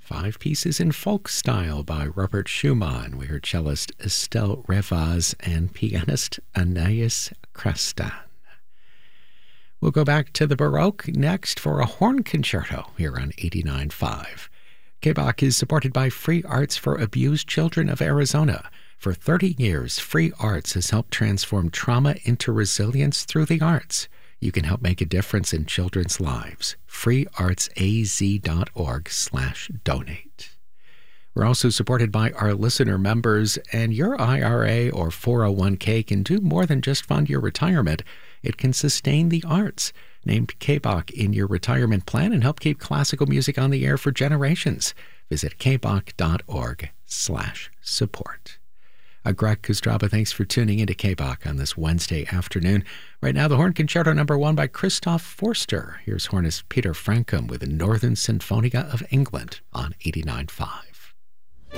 5 pieces in folk style by Robert Schumann. We heard cellist Estelle Revaz and pianist Anais Crestan. We'll go back to the Baroque next for a horn concerto here on 89.5. KBAQ is supported by Free Arts for Abused Children of Arizona. For 30 years, Free Arts has helped transform trauma into resilience through the arts. You can help make a difference in children's lives. freeartsaz.org/donate. We're also supported by our listener members, and your IRA or 401k can do more than just fund your retirement. It can sustain the arts. Name KBAQ in your retirement plan and help keep classical music on the air for generations. Visit kbaq.org/support. Greg Kostraba, thanks for tuning into KBAQ on this Wednesday afternoon. Right now, the Horn Concerto No. 1 by Christoph Forster. Here's hornist Peter Francom with the Northern Sinfonia of England on 89.5.